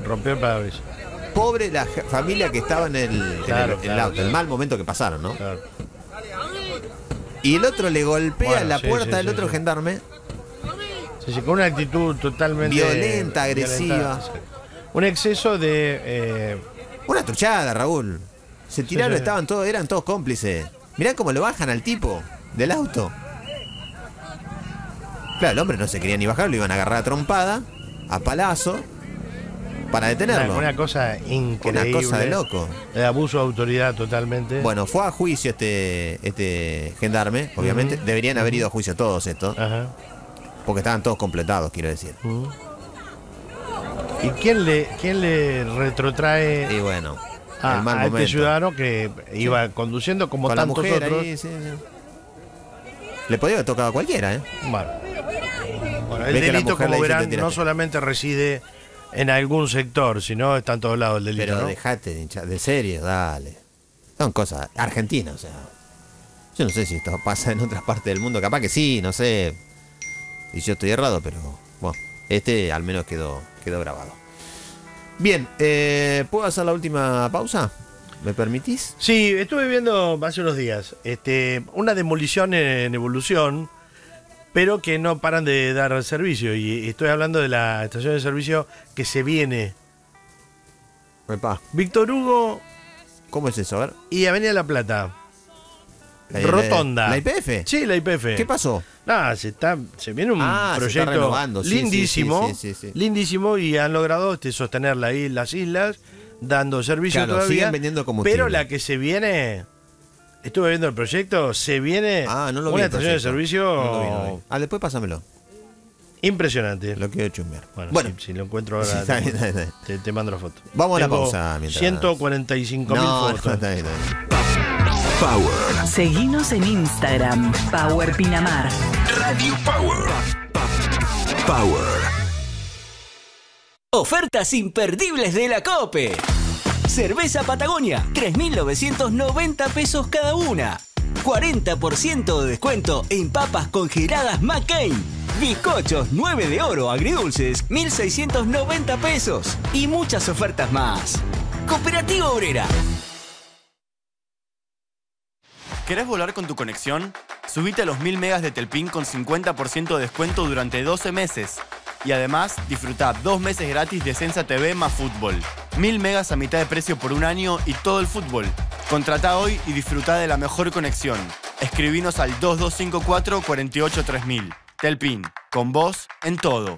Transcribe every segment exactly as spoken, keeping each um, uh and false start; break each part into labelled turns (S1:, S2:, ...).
S1: rompió el parabrisas.
S2: Pobre la familia que estaba en el,
S1: Claro,
S2: en el,
S1: claro,
S2: en el auto,
S1: claro.
S2: el mal momento que pasaron, ¿no?
S1: Claro.
S2: Y el otro le golpea
S1: Bueno,
S2: la
S1: sí,
S2: puerta
S1: sí,
S2: del
S1: sí,
S2: otro
S1: sí.
S2: gendarme.
S1: Sí, sí, con una actitud totalmente
S2: Violenta, agresiva.
S1: violenta, sí. Un exceso de... Eh,
S2: Una truchada, Raúl. Se tiraron,
S1: sí, sí.
S2: estaban todos, eran todos cómplices. Mirá cómo lo bajan al tipo del auto. Claro, el hombre no se quería ni bajar, lo iban a agarrar a trompada, a palazo, para detenerlo.
S1: una, una cosa increíble.
S2: Una cosa de loco.
S1: De abuso de autoridad totalmente.
S2: Bueno, fue a juicio este, este gendarme, obviamente.
S1: Uh-huh.
S2: Deberían haber ido a juicio todos estos,
S1: Ajá.
S2: porque estaban todos completados, quiero decir.
S1: Uh-huh. ¿Y quién le, quién le retrotrae
S2: Y bueno,
S1: a,
S2: el mal
S1: a este
S2: momento.
S1: ciudadano que iba conduciendo como
S2: Con la
S1: tantos
S2: mujer
S1: otros?
S2: ahí, sí, sí. Le podía haber tocado a cualquiera, ¿eh?
S1: Bueno, bueno el
S2: Ve que la
S1: delito,
S2: mujer le
S1: como
S2: dice,
S1: verán,
S2: "Te tiraste".
S1: no solamente reside en algún sector, sino está en todos lados el delito.
S2: Pero
S1: ¿no?
S2: dejate de hinchar, de serio, dale. Son cosas argentinas, o sea. Yo no sé si esto pasa en otras partes del mundo, capaz que sí, no sé. Y yo estoy errado, pero bueno, este al menos quedó, quedó grabado. Bien, eh, ¿puedo hacer la última pausa? ¿Me permitís?
S1: Sí, estuve viendo hace unos días este, una demolición en evolución, pero que no paran de dar servicio. Y estoy hablando de la estación de servicio que se viene.
S2: Epa,
S1: Víctor Hugo
S2: ¿cómo es eso? A ver.
S1: y Avenida La Plata.
S2: La-
S1: Rotonda.
S2: ¿La, la I P F?
S1: Sí, la I P F.
S2: ¿Qué pasó?
S1: Nada, se está, se viene un
S2: Ah, se está
S1: proyecto
S2: renovando, sí, sí,
S1: lindísimo,
S2: sí, sí, sí, sí.
S1: lindísimo y han logrado este, sostenerla ahí en las islas, dando servicio
S2: Claro,
S1: todavía.
S2: siguen vendiendo combustible.
S1: Pero la que se viene, estuve viendo el proyecto, se viene
S2: Ah, no lo vi.
S1: una
S2: el
S1: estación de
S2: proyecto.
S1: servicio
S2: No lo vi, no lo vi. Ah, después pásamelo.
S1: impresionante.
S2: Lo quiero chumbear.
S1: Bueno,
S2: Bueno,
S1: si, si lo encuentro ahora,
S2: Sí, está
S1: te,
S2: bien, está bien, está bien.
S1: te- te mando la foto.
S2: Vamos a la
S1: Tengo
S2: pausa mientras-
S1: ciento cuarenta y cinco mil
S2: no, no,
S1: fotos.
S2: está bien, está bien.
S3: Power.
S4: Seguinos en Instagram, Power Pinamar.
S3: Radio Power. Power.
S5: Ofertas imperdibles de la COPE. Cerveza Patagonia, tres mil novecientos noventa pesos cada una. cuarenta por ciento de descuento en papas congeladas McCain. Bizcochos nueve de oro agridulces, mil seiscientos noventa pesos. Y muchas ofertas más. Cooperativa Obrera.
S6: ¿Querés volar con tu conexión? Subite a los mil megas de Telpin con cincuenta por ciento de descuento durante doce meses. Y además, disfruta dos meses gratis de Sensa T V más fútbol. Mil megas a mitad de precio por un año y todo el fútbol. Contratá hoy y disfruta de la mejor conexión. Escribinos al dos dos cinco cuatro, cuatro ocho tres mil. Telpin, con vos en todo.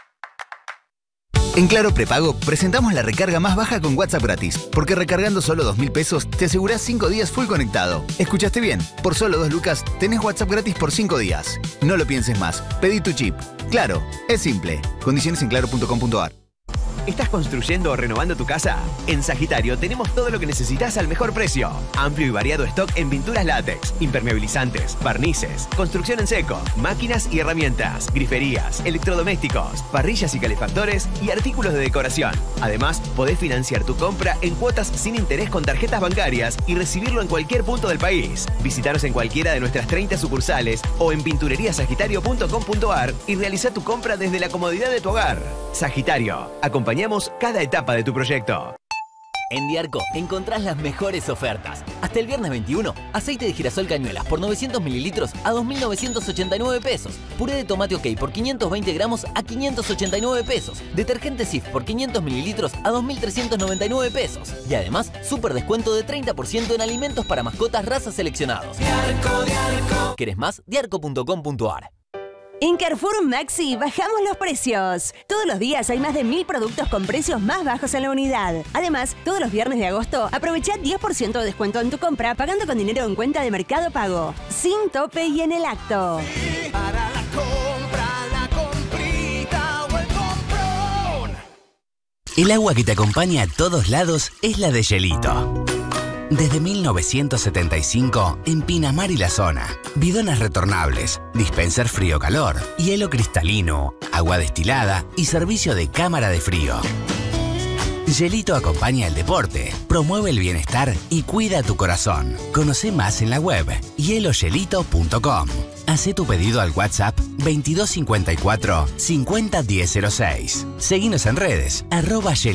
S7: En Claro Prepago presentamos la recarga más baja con WhatsApp gratis, porque recargando solo dos mil pesos te asegurás cinco días full conectado. ¿Escuchaste bien? Por solo dos lucas tenés WhatsApp gratis por cinco días. No lo pienses más, pedí tu chip. Claro, es simple. Condiciones en claro punto com punto a r.
S8: ¿Estás construyendo o renovando tu casa? En Sagitario tenemos todo lo que necesitas al mejor precio. Amplio y variado stock en pinturas látex, impermeabilizantes, barnices, construcción en seco, máquinas y herramientas, griferías, electrodomésticos, parrillas y calefactores y artículos de decoración. Además, podés financiar tu compra en cuotas sin interés con tarjetas bancarias y recibirlo en cualquier punto del país. Visítanos en cualquiera de nuestras treinta sucursales o en pintureriasagitario punto com punto a r y realiza tu compra desde la comodidad de tu hogar. Sagitario, acompañamos cada etapa de tu proyecto.
S5: En Diarco encontrás las mejores ofertas. Hasta el viernes veintiuno, aceite de girasol Cañuelas por novecientos mililitros a dos mil novecientos ochenta y nueve pesos. Puré de tomate OK por quinientos veinte gramos a quinientos ochenta y nueve pesos. Detergente Cif por quinientos mililitros a dos mil trescientos noventa y nueve pesos. Y además, súper descuento de treinta por ciento en alimentos para mascotas razas seleccionados. Diarco, Diarco. ¿Querés más? diarco punto com punto a r.
S9: En Carrefour Maxi bajamos los precios. Todos los días hay más de mil productos con precios más bajos en la unidad. Además, todos los viernes de agosto aprovecha diez por ciento de descuento en tu compra pagando con dinero en cuenta de Mercado Pago. Sin tope y en el acto.
S10: Para la compra, la comprita o el comprón.
S11: El agua que te acompaña a todos lados es la de Hielito. Desde mil novecientos setenta y cinco, en Pinamar y la zona. Bidones retornables, dispenser frío-calor, hielo cristalino, agua destilada y servicio de cámara de frío. Hielito acompaña el deporte, promueve el bienestar y cuida tu corazón. Conoce más en la web hielo hielito punto com. Hacé tu pedido al WhatsApp veintidós cincuenta y cuatro cincuenta diez cero seis. Seguinos en redes, arroba